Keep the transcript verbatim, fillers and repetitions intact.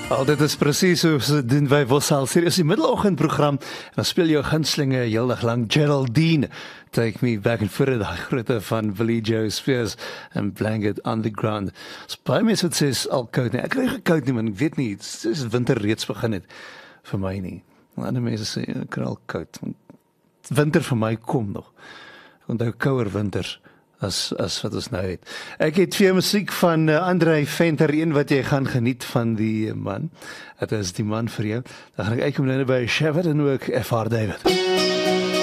Al dit is presies soos doen by Wossal Serieus die middeloggendprogram en dan speel jou gunstelinge heeldag lang Geraldine Take Me Back and Forth, die grote van Billy Joe Spears en Blanket on the Ground. So baie mense wat sê is al koud nie. Ek kry gekoud nie, man, ek weet nie, het is winter reeds begin het vir my nie. Ander mense sê ek kry al koud. Winter vir my kom nog. Ek onthou kouer winters as as wat ons nou het. Ek het vir musiek van uh, Andrei Venter, een wat jy gaan geniet van die man. Dit is die man vir jou. Dan gaan ek uitkom nou by Shepherd en ook F R David.